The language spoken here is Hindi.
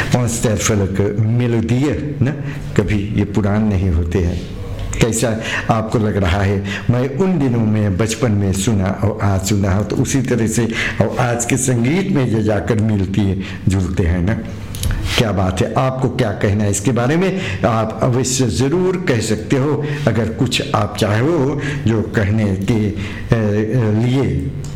फलक मेलोडिया ना, कभी ये पुरान नहीं होते हैं। कैसा आपको लग रहा है? मैं उन दिनों में बचपन में सुना और आज सुना हो, तो उसी तरह से और आज के संगीत में ये जाकर मिलती है, जुड़ते हैं ना। क्या बात है, आपको क्या कहना है इसके बारे में? आप अवश्य ज़रूर कह सकते हो, अगर कुछ आप चाहो जो कहने के लिए।